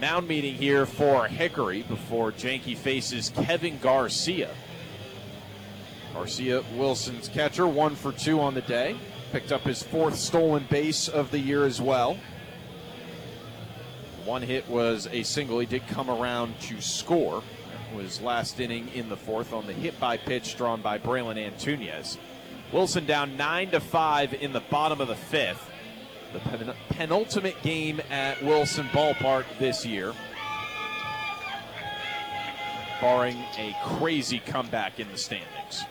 Mound meeting here for Hickory before Janke faces Kevin Garcia. Garcia, Wilson's catcher, 1 for 2 on the day. Picked up his 4th stolen base of the year as well. One hit was a single. He did come around to score. That was last inning in the 4th on the hit by pitch drawn by Braylon Antunez. Wilson down 9-5 in the bottom of the 5th. The penultimate game at Wilson Ballpark this year, barring a crazy comeback in the standings.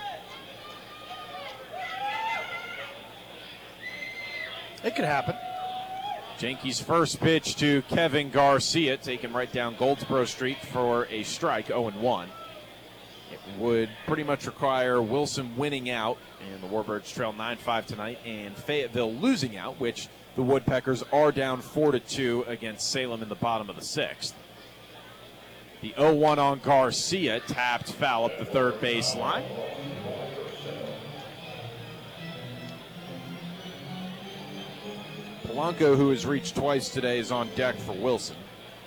It could happen. Janke's first pitch to Kevin Garcia, taken right down Goldsboro Street for a strike, 0-1. It would pretty much require Wilson winning out, and the Warbirds trail 9-5 tonight, and Fayetteville losing out, which the Woodpeckers are down 4-2 against Salem in the bottom of the 6th. The 0-1 on Garcia, tapped foul up the third baseline. Polanco, who has reached twice today, is on deck for Wilson.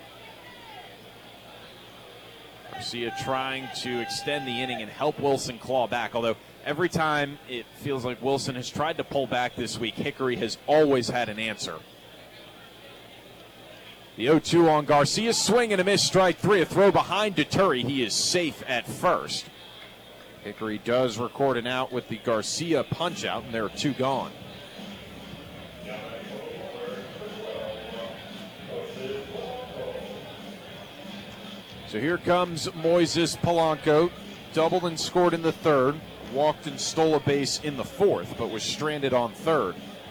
Garcia trying to extend the inning and help Wilson claw back, although every time it feels like Wilson has tried to pull back this week, Hickory has always had an answer. The 0-2 on Garcia, swing and a miss, strike 3, a throw behind Deturi. He is safe at first. Hickory does record an out with the Garcia punch out, and there are 2 gone. So here comes Moises Polanco, doubled and scored in the 3rd, walked and stole a base in the 4th, but was stranded on 3rd.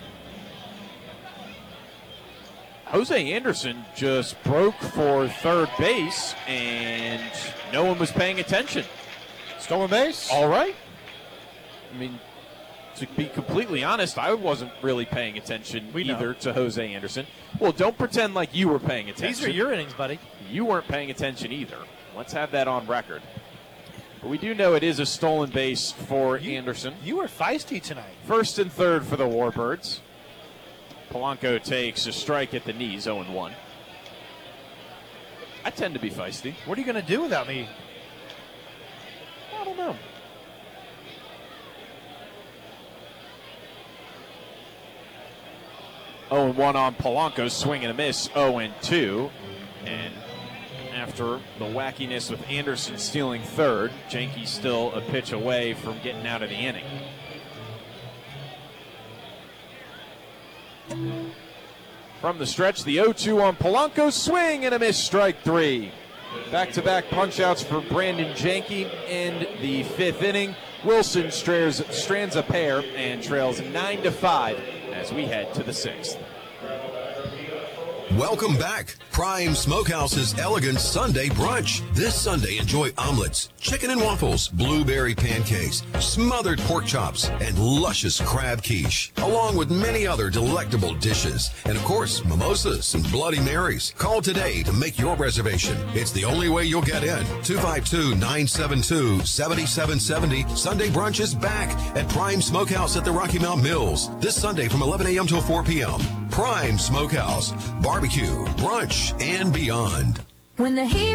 Jose Anderson just broke for 3rd base, and no one was paying attention. Stolen base? All right. I mean, to be completely honest, I wasn't really paying attention either to Jose Anderson. Well, don't pretend like you were paying attention. These are your innings, buddy. You weren't paying attention either. Let's have that on record. But we do know it is a stolen base for Anderson. You were feisty tonight. 1st and 3rd for the Warbirds. Polanco takes a strike at the knees, 0-1. I tend to be feisty. What are you going to do without me? I don't know. Oh, 0-1 on Polanco, swing and a miss, 0-2. And after the wackiness with Anderson stealing 3rd, Janke's still a pitch away from getting out of the inning. From the stretch, the 0-2 on Polanco, swing and a miss, strike 3. Back-to-back punch-outs for Brandon Janke in the 5th inning. Wilson strands a pair and trails 9-5 as we head to the 6th. Welcome back. Prime Smokehouse's Elegant Sunday Brunch. This Sunday, enjoy omelets, chicken and waffles, blueberry pancakes, smothered pork chops, and luscious crab quiche, along with many other delectable dishes. And, of course, mimosas and Bloody Marys. Call today to make your reservation. It's the only way you'll get in. 252-972-7770. Sunday Brunch is back at Prime Smokehouse at the Rocky Mount Mills. This Sunday from 11 a.m. till 4 p.m. Prime Smokehouse. Barbecue, brunch, and beyond. When the heat